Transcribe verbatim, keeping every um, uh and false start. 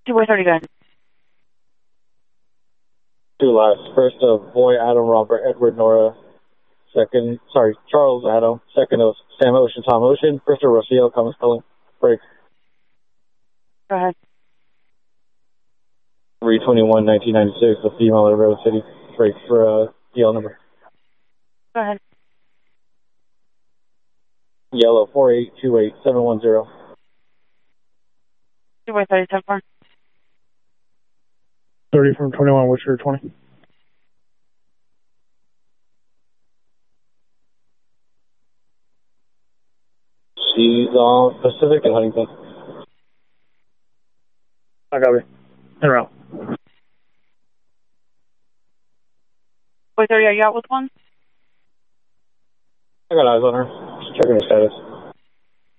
two boy thirty, go ahead. Two lives. First of Boy, Adam, Robert, Edward, Nora. Second, sorry, Charles, Adam. Second of Sam Ocean, Tom Ocean. First of Rocio, Thomas Cullen. Break. Go ahead. three twenty-one nineteen ninety-six, a female at Rose City. Break for uh, D L number. Go ahead. Yellow, four eight two eight seven one zero. two boy thirty, ten four. thirty from twenty-one, what's your twenty? She's on Pacific and Huntington. I got it. En route. Boy thirty, are you out with one? I got eyes on her. Just checking her status.